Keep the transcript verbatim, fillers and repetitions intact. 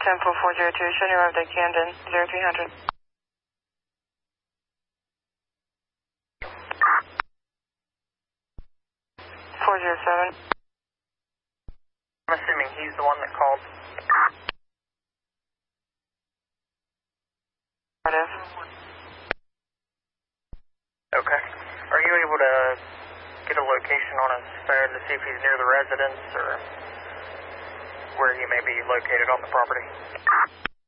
Temple four zero two, showing you arrived at Camden, zero three hundred. four zero seven. I'm assuming he's the one that called. It is. Okay. Are you able to get a location on his phone to see if he's near the residence or where he may be located on the property?